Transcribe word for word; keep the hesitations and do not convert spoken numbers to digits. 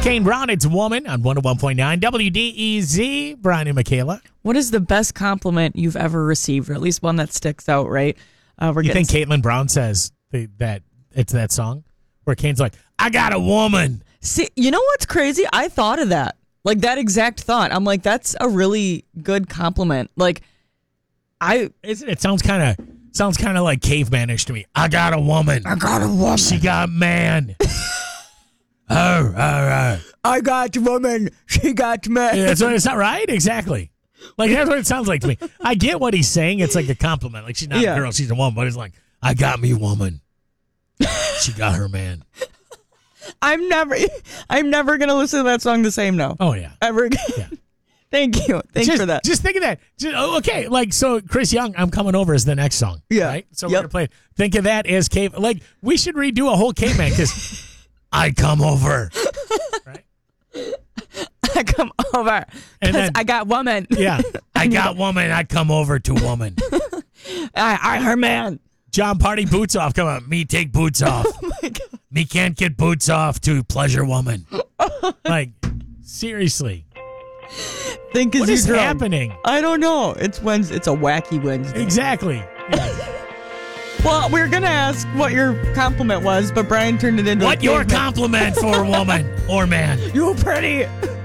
Kane Brown, it's Woman on one oh one point nine W D E Z. Brian and Michaela. What is the best compliment you've ever received, or at least one that sticks out, right? Uh, we're You getting think Caitlin Brown says the, that it's that song where Kane's like, I got a woman. See, you know what's crazy? I thought of that. Like that exact thought. I'm like, that's a really good compliment. Like, I Isn't it? Sounds kind of sounds kind of like cavemanish to me. I got a woman. I got a woman. She got man. oh, all right. I got woman. She got man. Yeah, that's what it's not right. Exactly. Like that's what it sounds like to me. I get what he's saying. It's like a compliment. Like she's not Yeah. a girl, she's a woman. But it's like, I got me woman. She got her man. I'm never, I'm never gonna listen to that song the same now. Oh yeah. Ever again. Yeah. Thank you. Thanks just, for that. Just think of that. Just, oh, okay, like so, Chris Young, I'm coming over is the next song. Yeah. Right. So Yep. we're gonna play. Think of that as cave. Like we should redo a whole caveman because I come over. Right. I come over And because then- I got woman. Yeah. I got woman. I come over to woman. I, I her man. John Party boots off. Come on, me take boots off. Oh my God. Me can't get boots off to pleasure woman. Like seriously, Think is what you is drunk? happening? I don't know. It's Wednesday. It's a wacky Wednesday. Exactly. Yeah. Well, we were gonna ask what your compliment was, but Brian turned it into What a your caveman. compliment for a woman or man? You pretty.